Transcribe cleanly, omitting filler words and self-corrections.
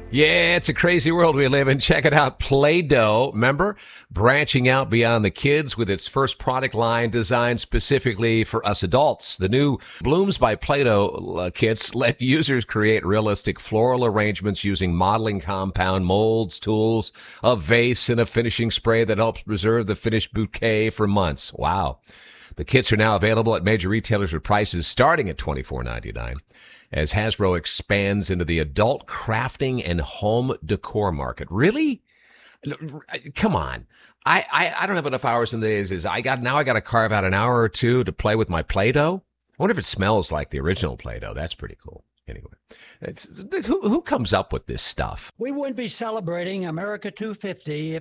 Yeah, it's a crazy world we live in. Check it out. Play-Doh, remember? Branching out beyond the kids with its first product line designed specifically for us adults. The new Blooms by Play-Doh kits let users create realistic floral arrangements using modeling compound, molds, tools, a vase, and a finishing spray that helps preserve the finished bouquet for months. Wow. The kits are now available at major retailers with prices starting at $24.99 as Hasbro expands into the adult crafting and home decor market. Really? Come on. I don't have enough hours in the days. I got to carve out an hour or two to play with my Play-Doh. I wonder if it smells like the original Play-Doh. That's pretty cool. Anyway, who comes up with this stuff? We wouldn't be celebrating America 250 if